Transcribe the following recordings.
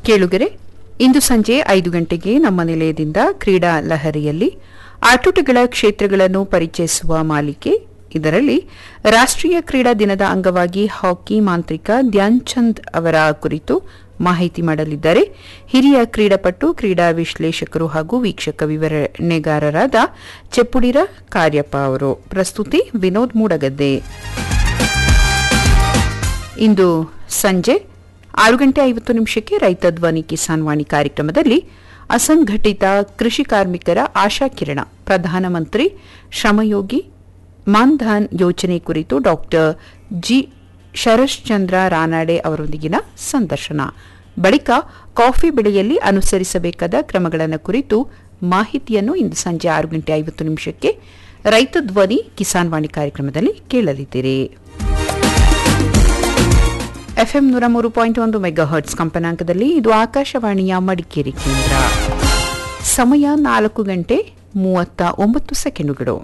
ಕೇಳುಗರೆ, ಇಂದು ಸಂಜೆ 5 ಗಂಟೆಗೆ ನಮ್ಮ ನಿಲಯದಿಂದ ಕ್ರೀಡಾ ಲಹರಿಯಲ್ಲಿ ಆಟೋಟಗಳ ಕ್ಷೇತ್ರಗಳನ್ನು ಪರಿಚಯಿಸುವ ಮಾಲಿಕೆ. ಇದರಲ್ಲಿ ರಾಷ್ಟ್ರೀಯ ಕ್ರೀಡಾ ದಿನದ ಅಂಗವಾಗಿ ಹಾಕಿ ಮಾಂತ್ರಿಕ ಧ್ಯಾನ್ ಚಂದ್ ಅವರ ಕುರಿತು ಮಾಹಿತಿ ಮಾಡಲಿದ್ದಾರೆ ಹಿರಿಯ ಕ್ರೀಡಾಪಟು, ಕ್ರೀಡಾ ವಿಶ್ಲೇಷಕರು ಹಾಗೂ ವೀಕ್ಷಕ ವಿವರಣೆಗಾರರಾದ ಚೆಪ್ಪುಡಿರ ಕಾರ್ಯಪ್ಪ ಅವರು. ಪ್ರಸ್ತುತಿ ವಿನೋದ್ ಮೂಡಗದ್ದೆ. ಇಂದು ಸಂಜೆ 6:50 ರೈತ ಧ್ವನಿ ಕಿಸಾನ್ ವಾಣಿ ಕಾರ್ಯಕ್ರಮದಲ್ಲಿ ಅಸಂಘಟಿತ ಕೃಷಿ ಕಾರ್ಮಿಕರ ಆಶಾಕಿರಣ, ಪ್ರಧಾನಮಂತ್ರಿ ಶ್ರಮಯೋಗಿ ಮಾನ್ಧನ್ ಯೋಜನೆ ಕುರಿತು ಡಾಕ್ಟರ್ ಜಿ ಶರಶ್ಚಂದ್ರ ರಾನಾಡೆ ಅವರೊಂದಿಗಿನ ಸಂದರ್ಶನ. ಬಳಿಕ ಕಾಫಿ ಬೆಳೆಯಲ್ಲಿ ಅನುಸರಿಸಬೇಕಾದ ಕ್ರಮಗಳನ್ನು ಕುರಿತು ಮಾಹಿತಿಯನ್ನು ಇಂದು ಸಂಜೆ 6:50 ರೈತ ಧ್ವನಿ ಕಿಸಾನ್ ವಾಣಿ ಕಾರ್ಯಕ್ರಮದಲ್ಲಿ ಕೇಳಲಿದ್ದೀರಿ. ಎಫ್ಎಂ 103.1 ಮೆಗಾಹರ್ಟ್ಸ್ ಕಂಪನಾಂಕದಲ್ಲಿ ಇದು ಆಕಾಶವಾಣಿಯ ಮಡಿಕೇರಿ ಕೇಂದ್ರ. ಸಮಯ 4:39.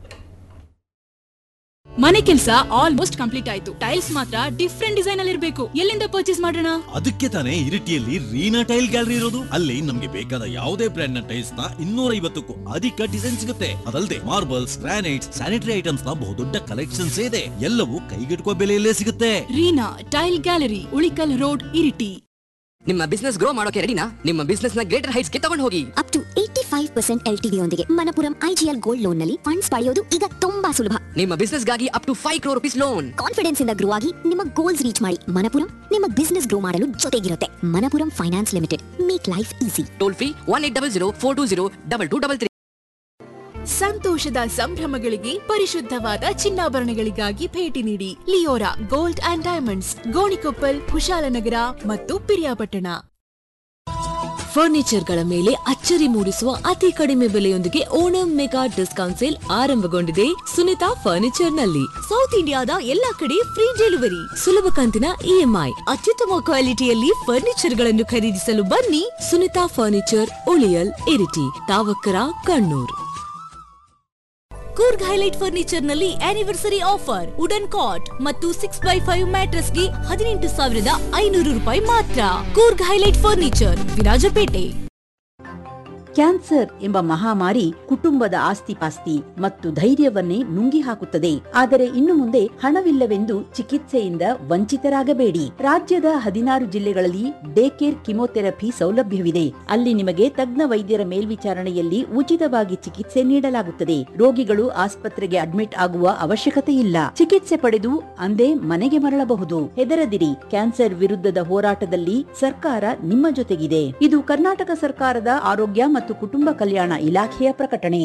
ಮನೆ ಕೆಲಸ ಆಲ್ಮೋಸ್ಟ್ ಕಂಪ್ಲೀಟ್ ಆಯ್ತು. ಟೈಲ್ಸ್ ಮಾತ್ರ ಡಿಫ್ರೆಂಟ್ ಡಿಸೈನ್ ಅಲ್ಲಿ ಇರಬೇಕು. ಎಲ್ಲಿಂದ ಪರ್ಚೇಸ್ ಮಾಡೋಣ? ಅದಕ್ಕೆ ತಾನೇ ಇರಿಟಿಯಲ್ಲಿ ರೀನಾ ಟೈಲ್ ಗ್ಯಾಲರಿ ಇರೋದು. ಅಲ್ಲಿ ನಮ್ಗೆ ಬೇಕಾದ ಯಾವುದೇ ಬ್ರ್ಯಾಂಡ್ ನ ಟೈಲ್ಸ್ ನ 250ಕ್ಕೂ ಅಧಿಕ ಡಿಸೈನ್ ಸಿಗುತ್ತೆ. ಅದಲ್ಲದೆ ಮಾರ್ಬಲ್ಸ್, ಗ್ರಾನೈಟ್ಸ್, ಸ್ಯಾನಿಟರಿ ಐಟಮ್ಸ್ ನ ಬಹುದೊಡ್ಡ ಕಲೆಕ್ಷನ್ಸ್ ಇದೆ. ಎಲ್ಲವೂ ಕೈಗೆಟುಕುವ ಬೆಲೆಯಲ್ಲೇ ಸಿಗುತ್ತೆ. Reena tail gallery, Ulikkal road, Iritty. ನಿಮ್ಮ ಬಿಸ್ನೆಸ್ ಗ್ರೋ ಮಾಡೋಕೆ ರೆಡಿನಾ? ನಿಮ್ಮ ಬಿಸ್ನೆಸ್ ನ ಗ್ರೇಟರ್ ಹೈಟ್ಸ್ ಗೆ ತಗೊಂಡು ಹೋಗಿ. ಅಪ್ ಟು 85% LTV ಯೊಂದಿಗೆ ಮನಪುರಂ IGL ಗೋಲ್ಡ್ ಲೋನ್ ನಲ್ಲಿ ಫಂಡ್ಸ್ ಪಡೆಯೋದು ಈಗ ತುಂಬಾ ಸುಲಭ. ನಿಮ್ಮ ಬಿಸ್ನೆಸ್ ಗಾಗಿ up to 5 crore rupees loan. Confidence ಇಂದ ಗ್ರೋ ಆಗಿ ನಿಮ್ಮ ಗೋಲ್ಸ್ ರೀಚ್ ಮಾಡಿ. ಮನಪುರಂ ನಿಮ್ಮ ಬಿಸ್ನೆಸ್ ಗ್ರೋ ಮಾಡಲು ಜೊತೆಗಿರುತ್ತೆ. Manappuram finance limited, make life easy. Toll free 1800 420 2223. ಸಂತೋಷದ ಸಂಭ್ರಮಗಳಿಗೆ ಪರಿಶುದ್ಧವಾದ ಚಿನ್ನಾಭರಣಗಳಿಗಾಗಿ ಭೇಟಿ ನೀಡಿ. Leora gold and diamonds, Gonikoppal, Kushalnagar ಮತ್ತು ಪಿರಿಯಾಪಟ್ಟಣ. ಫರ್ನಿಚರ್ಗಳ ಮೇಲೆ ಅಚ್ಚರಿ ಮೂಡಿಸುವ ಅತಿ ಕಡಿಮೆ ಬೆಲೆಯೊಂದಿಗೆ ಓಣಂ ಮೆಗಾ ಡಿಸ್ಕೌಂಟ್ ಸೇಲ್ ಆರಂಭಗೊಂಡಿದೆ ಸುನಿತಾ ಫರ್ನಿಚರ್ ನಲ್ಲಿ. ಸೌತ್ ಇಂಡಿಯಾದ ಎಲ್ಲಾ ಕಡೆ ಫ್ರೀ ಡೆಲಿವರಿ, ಸುಲಭ ಕಂತಿನ EMI, ಅತ್ಯುತ್ತಮ ಕ್ವಾಲಿಟಿಯಲ್ಲಿ ಫರ್ನಿಚರ್ ಗಳನ್ನು ಖರೀದಿಸಲು ಬನ್ನಿ. Sunita furniture, ಉಳಿಯಲ್, Iritty, Thavakkara, Kannur. Coorg highlight furniture ನಲ್ಲಿ ಆನಿವರ್ಸರಿ ಆಫರ್. ವುಡನ್ ಕಾಟ್ ಮತ್ತು 6x5 ಮ್ಯಾಟ್ರೆಸ್ ಗೆ 18,500 ರೂಪಾಯಿ ಮಾತ್ರ. Coorg highlight furniture, Virajpet. Cancer ಎಂಬ ಮಹಾಮಾರಿ ಕುಟುಂಬದ ಆಸ್ತಿಪಾಸ್ತಿ ಮತ್ತು ಧೈರ್ಯವನ್ನೇ ನುಂಗಿ ಹಾಕುತ್ತದೆ. ಆದರೆ ಇನ್ನು ಮುಂದೆ ಹಣವಿಲ್ಲವೆಂದು ಚಿಕಿತ್ಸೆಯಿಂದ ವಂಚಿತರಾಗಬೇಡಿ. ರಾಜ್ಯದ 16 ಜಿಲ್ಲೆಗಳಲ್ಲಿ ಡೇ ಕೇರ್ ಕಿಮೋಥೆರಪಿ ಸೌಲಭ್ಯವಿದೆ. ಅಲ್ಲಿ ನಿಮಗೆ ತಜ್ಞ ವೈದ್ಯರ ಮೇಲ್ವಿಚಾರಣೆಯಲ್ಲಿ ಉಚಿತವಾಗಿ ಚಿಕಿತ್ಸೆ ನೀಡಲಾಗುತ್ತದೆ. ರೋಗಿಗಳು ಆಸ್ಪತ್ರೆಗೆ ಅಡ್ಮಿಟ್ ಆಗುವ ಅವಶ್ಯಕತೆ ಇಲ್ಲ. ಚಿಕಿತ್ಸೆ ಪಡೆದು ಅಂದೇ ಮನೆಗೆ ಮರಳಬಹುದು. ಹೆದರದಿರಿ, ಕ್ಯಾನ್ಸರ್ ವಿರುದ್ಧದ ಹೋರಾಟದಲ್ಲಿ ಸರ್ಕಾರ ನಿಮ್ಮ ಜೊತೆಗಿದೆ. ಇದು ಕರ್ನಾಟಕ ಸರ್ಕಾರದ ಆರೋಗ್ಯ ಮತ್ತು ಕುಟುಂಬ ಕಲ್ಯಾಣ ಇಲಾಖೆಯ ಪ್ರಕಟಣೆ.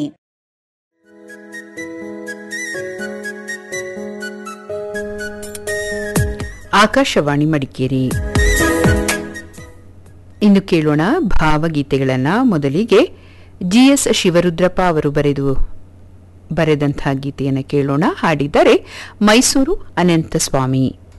ಆಕಾಶವಾಣಿ ಮಡಿಕೇರಿ. ಇನ್ನು ಕೇಳೋಣ ಭಾವಗೀತೆಗಳನ್ನ. ಮೊದಲಿಗೆ GS ಶಿವರುದ್ರಪ್ಪ ಅವರು ಬರೆದಂತಹ ಗೀತೆಯನ್ನು ಕೇಳೋಣ. ಹಾಡಿದ್ದಾರೆ ಮೈಸೂರು ಅನಂತಸ್ವಾಮಿ.